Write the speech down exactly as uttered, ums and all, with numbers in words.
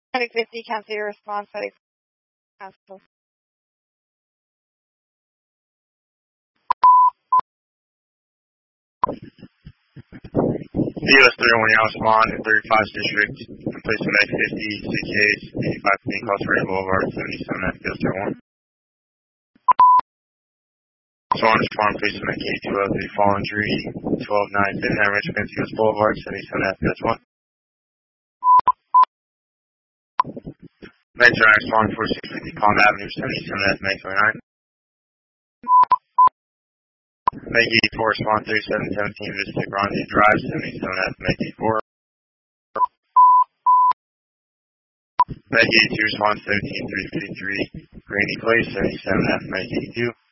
Medic fifty, cancel your response. Medic cancel. U S three one, Yellow Swan, thirty-five District, place Medic fifty, sixty-eight, eighty-five, Pink Cross Ray Boulevard, seventy-seven F P S one. Swan Swan, place Medic eight twelve, three fall injury, twelve nine, fifty-nine Richmond, U S Boulevard, seventy-seven F P S one. Medic nine Swan, forty-six fifty, Palm Avenue, seventy-seven F, Medic twenty-nine. Medic eighty-four, Swan, thirty-seven seventeen, Vista Grande Drive, seventy-seven F, Medic eighty-four. Medic eighty-two, Swan, seventeen three fifty-three, Rainy Place, seventy-seven F, Medic eighty-two.